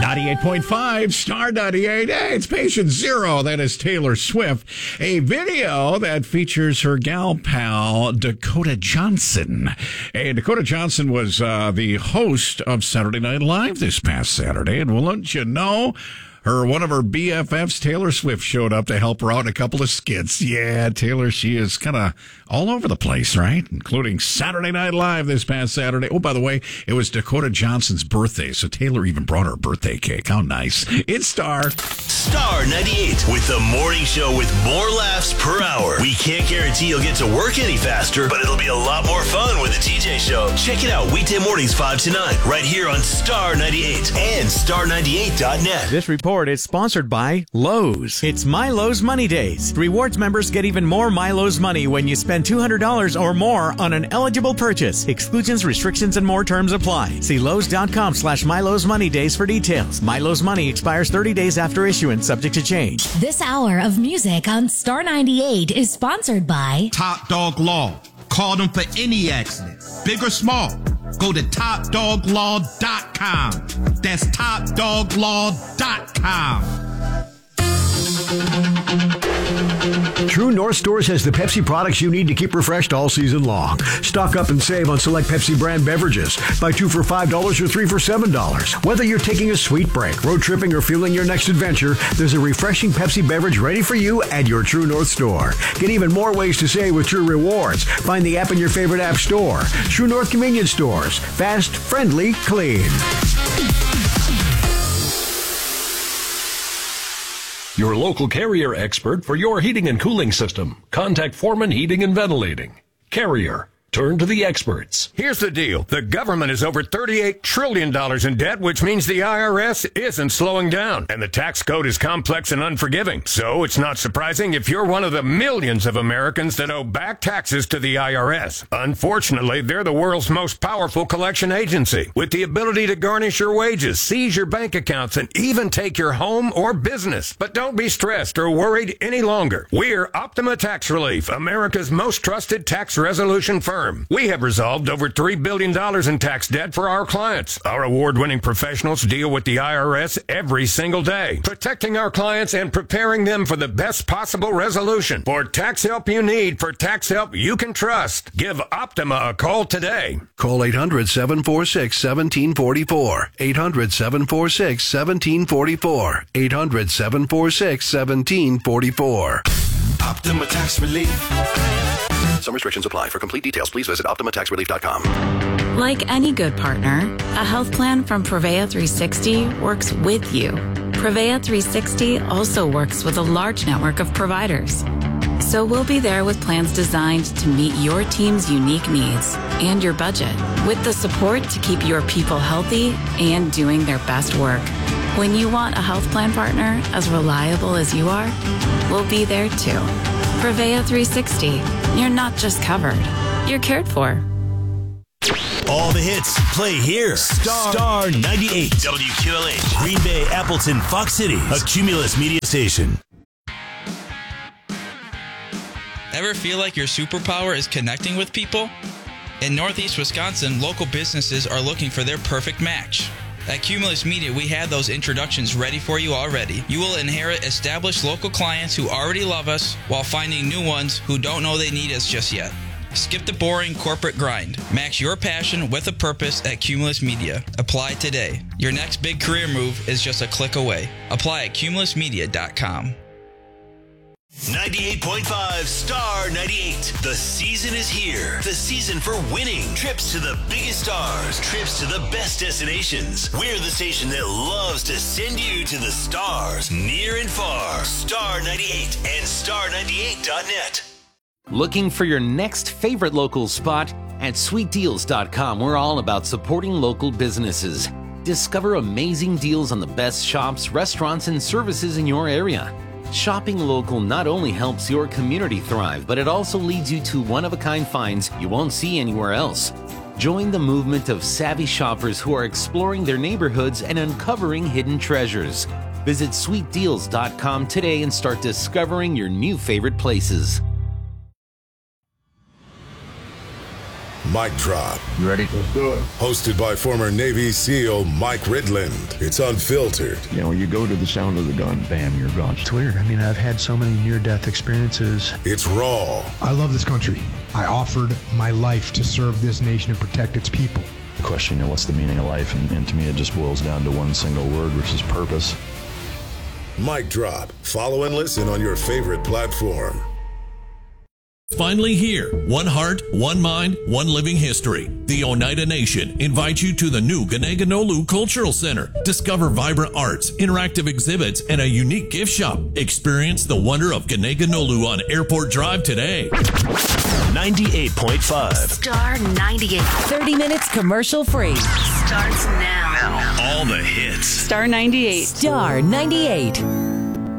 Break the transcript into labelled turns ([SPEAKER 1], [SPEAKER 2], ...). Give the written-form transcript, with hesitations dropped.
[SPEAKER 1] 98.5, Star 98. Hey, it's patient zero. That is Taylor Swift. A video that features her gal pal, Dakota Johnson. Hey, Dakota Johnson was the host of Saturday Night Live this past Saturday. And wouldn't you know, one of her BFFs, Taylor Swift, showed up to help her out in a couple of skits. Yeah, Taylor, she is kind of all over the place, right? Including Saturday Night Live this past Saturday. Oh, by the way, it was Dakota Johnson's birthday, so Taylor even brought her a birthday cake. How nice. It's Star
[SPEAKER 2] 98 with the morning show with more laughs per hour. We can't guarantee you'll get to work any faster, but it'll be a lot more fun with the TJ Show. Check it out weekday mornings 5 to 9 right here on Star 98 and star98.net.
[SPEAKER 3] This report is sponsored by Lowe's. It's My Lowe's Money Days. Rewards members get even more My Lowe's money when you spend $200 or more on an eligible purchase. Exclusions, restrictions, and more terms apply. See Lowe's.com/My Lowe's Money Days for details. My Lowe's Money expires 30 days after issuance, subject to change.
[SPEAKER 4] This hour of music on Star 98 is sponsored by
[SPEAKER 5] Top Dog Law. Call them for any accident, big or small. Go to TopDogLaw.com. That's TopDogLaw.com.
[SPEAKER 6] True North Stores has the Pepsi products you need to keep refreshed all season long. Stock up and save on select Pepsi brand beverages. Buy 2 for $5 or 3 for $7. Whether you're taking a sweet break, road tripping, or fueling your next adventure, there's a refreshing Pepsi beverage ready for you at your True North store. Get even more ways to save with True Rewards. Find the app in your favorite app store. True North convenience stores. Fast, friendly, clean.
[SPEAKER 7] Your local Carrier expert for your heating and cooling system. Contact Foreman Heating and Ventilating. Carrier. Turn to the experts.
[SPEAKER 8] Here's the deal. The government is over $38 trillion in debt, which means the IRS isn't slowing down. And the tax code is complex and unforgiving. So it's not surprising if you're one of the millions of Americans that owe back taxes to the IRS. Unfortunately, they're the world's most powerful collection agency, with the ability to garnish your wages, seize your bank accounts, and even take your home or business. But don't be stressed or worried any longer. We're Optima Tax Relief, America's most trusted tax resolution firm. We have resolved over $3 billion in tax debt for our clients. Our award-winning professionals deal with the IRS every single day, protecting our clients and preparing them for the best possible resolution. For tax help you need, for tax help you can trust, give Optima a call today.
[SPEAKER 9] Call 800-746-1744. 800-746-1744. 800-746-1744.
[SPEAKER 2] Optima Tax Relief.
[SPEAKER 9] Some restrictions apply. For complete details, please visit OptimaTaxRelief.com.
[SPEAKER 10] Like any good partner, a health plan from Prevea 360 works with you. Prevea 360 also works with a large network of providers. So we'll be there with plans designed to meet your team's unique needs and your budget, with the support to keep your people healthy and doing their best work. When you want a health plan partner as reliable as you are, we'll be there too. Prevea 360. You're not just covered, you're cared for.
[SPEAKER 2] All the hits play here. Star 98. WQLH. Green Bay, Appleton, Fox City. A Cumulus media station.
[SPEAKER 11] Ever feel like your superpower is connecting with people? In Northeast Wisconsin, local businesses are looking for their perfect match. At Cumulus Media, we have those introductions ready for you already. You will inherit established local clients who already love us while finding new ones who don't know they need us just yet. Skip the boring corporate grind. Match your passion with a purpose at Cumulus Media. Apply today. Your next big career move is just a click away. Apply at cumulusmedia.com.
[SPEAKER 2] 98.5 Star 98. The season is here. The season for winning. Trips to the biggest stars. Trips to the best destinations. We're the station that loves to send you to the stars, near and far. Star 98 and star98.net.
[SPEAKER 12] Looking for your next favorite local spot? At sweetdeals.com, we're all about supporting local businesses. Discover amazing deals on the best shops, restaurants, and services in your area. Shopping local not only helps your community thrive, but it also leads you to one-of-a-kind finds you won't see anywhere else. Join the movement of savvy shoppers who are exploring their neighborhoods and uncovering hidden treasures. Visit sweetdeals.com today and start discovering your new favorite places.
[SPEAKER 13] Mic Drop.
[SPEAKER 14] You ready? Let's do it.
[SPEAKER 13] Hosted by former Navy SEAL Mike Ridland. It's unfiltered.
[SPEAKER 14] You know, you go to the sound of the gun, bam, you're gone.
[SPEAKER 15] It's weird. I mean, I've had so many near-death experiences.
[SPEAKER 13] It's raw.
[SPEAKER 16] I love this country. I offered my life to serve this nation and protect its people.
[SPEAKER 14] The question, you know, what's the meaning of life? And to me, it just boils down to one single word, which is purpose.
[SPEAKER 13] Mic Drop. Follow and listen on your favorite platform.
[SPEAKER 17] Finally here, one heart, one mind, one living history. The Oneida Nation invites you to the new Ganeganolu Cultural Center. Discover vibrant arts, interactive exhibits, and a unique gift shop. Experience the wonder of Ganeganolu on Airport Drive today.
[SPEAKER 2] 98.5.
[SPEAKER 4] Star 98. 30 minutes commercial free. Starts now.
[SPEAKER 2] All the hits.
[SPEAKER 4] Star 98. Star 98.